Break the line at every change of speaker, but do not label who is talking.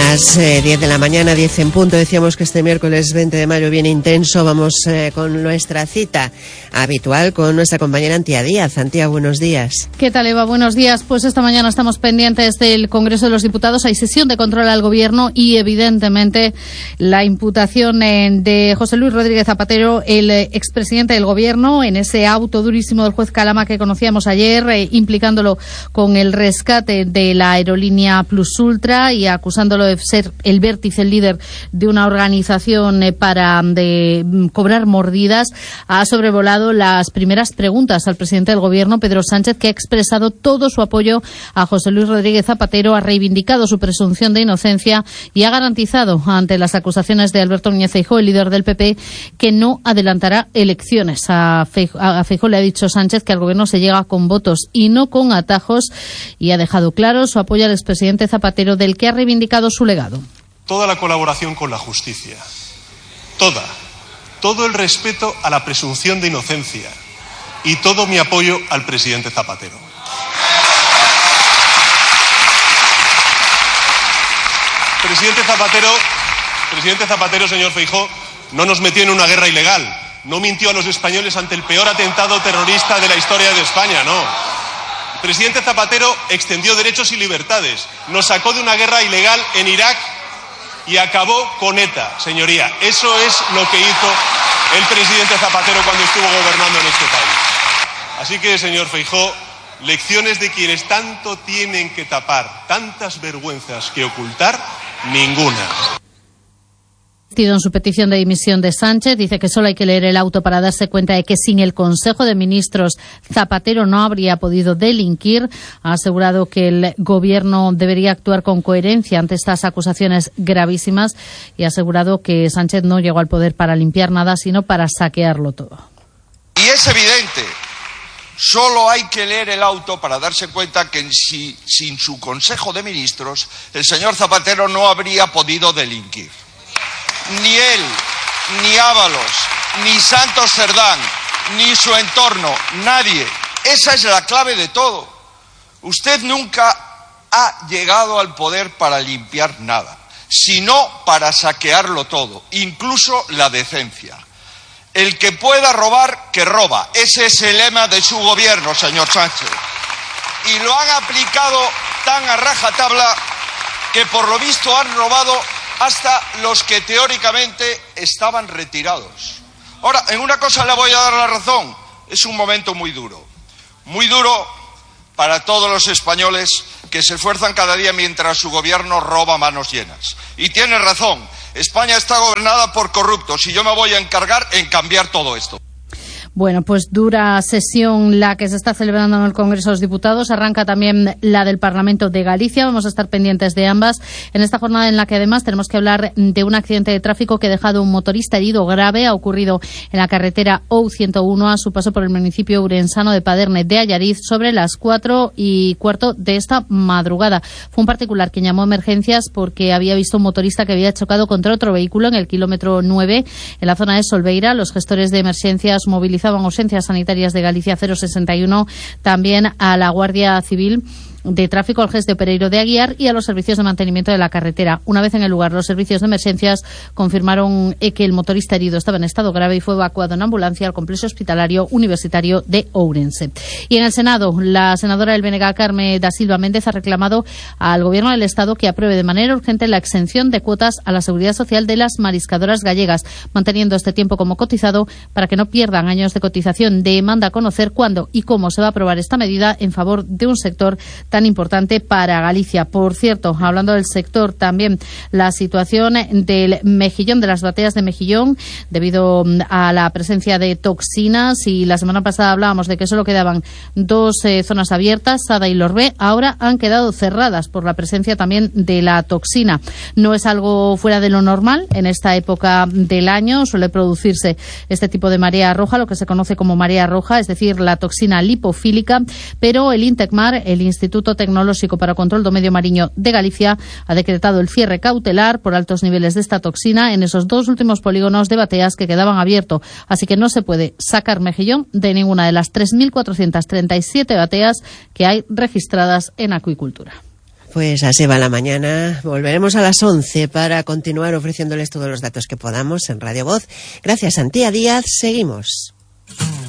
Las 10 de la mañana, 10 en punto. Decíamos que este miércoles 20 de mayo viene intenso. Vamos con nuestra cita habitual con nuestra compañera Antía Díaz. Antía, buenos días.
¿Qué tal, Eva? Buenos días. Pues esta mañana estamos pendientes del Congreso de los Diputados. Hay sesión de control al Gobierno y, evidentemente, la imputación de José Luis Rodríguez Zapatero, el expresidente del Gobierno, en ese auto durísimo del juez Calama que conocíamos ayer, implicándolo con el rescate de la aerolínea Plus Ultra y acusándolo de ser el vértice, el líder de una organización para cobrar mordidas. Ha sobrevolado las primeras preguntas al presidente del Gobierno, Pedro Sánchez, que ha expresado todo su apoyo a José Luis Rodríguez Zapatero, ha reivindicado su presunción de inocencia y ha garantizado ante las acusaciones de Alberto Núñez Feijóo, el líder del PP, que no adelantará elecciones. A Feijóo le ha dicho Sánchez que al Gobierno se llega con votos y no con atajos, y ha dejado claro su apoyo al expresidente Zapatero, del que ha reivindicado su legado.
Toda la colaboración con la justicia, todo el respeto a la presunción de inocencia y todo mi apoyo al presidente Zapatero. Presidente Zapatero, señor Feijóo, no nos metió en una guerra ilegal, no mintió a los españoles ante el peor atentado terrorista de la historia de España, no. El presidente Zapatero extendió derechos y libertades, nos sacó de una guerra ilegal en Irak y acabó con ETA, señoría. Eso es lo que hizo el presidente Zapatero cuando estuvo gobernando en este país. Así que, señor Feijóo, lecciones de quienes tanto tienen que tapar, tantas vergüenzas que ocultar, ninguna.
En su petición de dimisión de Sánchez, dice que solo hay que leer el auto para darse cuenta de que sin el Consejo de Ministros Zapatero no habría podido delinquir. Ha asegurado que el Gobierno debería actuar con coherencia ante estas acusaciones gravísimas y ha asegurado que Sánchez no llegó al poder para limpiar nada, sino para saquearlo todo.
Y es evidente, solo hay que leer el auto para darse cuenta que sin su Consejo de Ministros el señor Zapatero no habría podido delinquir. Ni él, ni Ábalos, ni Santos Cerdán, ni su entorno, nadie. Esa es la clave de todo. Usted nunca ha llegado al poder para limpiar nada, sino para saquearlo todo, incluso la decencia. El que pueda robar, que roba. Ese es el lema de su gobierno, señor Sánchez. Y lo han aplicado tan a rajatabla que por lo visto han robado hasta los que teóricamente estaban retirados. Ahora, en una cosa le voy a dar la razón. Es un momento muy duro para todos los españoles que se esfuerzan cada día mientras su gobierno roba manos llenas. Y tiene razón, España está gobernada por corruptos y yo me voy a encargar en cambiar todo esto.
Bueno, pues dura sesión la que se está celebrando en el Congreso de los Diputados. Arranca también la del Parlamento de Galicia. Vamos a estar pendientes de ambas en esta jornada en la que además tenemos que hablar de un accidente de tráfico que ha dejado un motorista herido grave. Ha ocurrido en la carretera OU101 a su paso por el municipio urensano de Paderne de Allariz sobre las 4:15 de esta madrugada. Fue un particular quien llamó a emergencias porque había visto un motorista que había chocado contra otro vehículo en el kilómetro 9 en la zona de Solbeira. Los gestores de emergencias movilizaban urgencias sanitarias de Galicia 061, también a la Guardia Civil de Tráfico, al GES de Pereiro de Aguiar y a los servicios de mantenimiento de la carretera. Una vez en el lugar, los servicios de emergencias confirmaron que el motorista herido estaba en estado grave y fue evacuado en ambulancia al complejo hospitalario universitario de Ourense. Y en el Senado, la senadora del BNG, Carme da Silva Méndez, ha reclamado al Gobierno del Estado que apruebe de manera urgente la exención de cuotas a la seguridad social de las mariscadoras gallegas, manteniendo este tiempo como cotizado para que no pierdan años de cotización. Demanda conocer cuándo y cómo se va a aprobar esta medida en favor de un sector tan importante para Galicia. Por cierto, hablando del sector, también la situación del mejillón, de las bateas de mejillón, debido a la presencia de toxinas, y la semana pasada hablábamos de que solo quedaban dos zonas abiertas, Sada y Lorbé, ahora han quedado cerradas por la presencia también de la toxina. No es algo fuera de lo normal en esta época del año, suele producirse este tipo de marea roja, lo que se conoce como marea roja, es decir, la toxina lipofílica, pero el INTECMAR, el Instituto Tecnolóxico para o Control do Medio Mariño de Galicia, ha decretado el cierre cautelar por altos niveles de esta toxina en esos dos últimos polígonos de bateas que quedaban abiertos, así que no se puede sacar mejillón de ninguna de las 3.437 bateas que hay registradas en acuicultura.
Pues así va la mañana. Volveremos a las 11 para continuar ofreciéndoles todos los datos que podamos en Radio Voz. Gracias, Antía Díaz. Seguimos.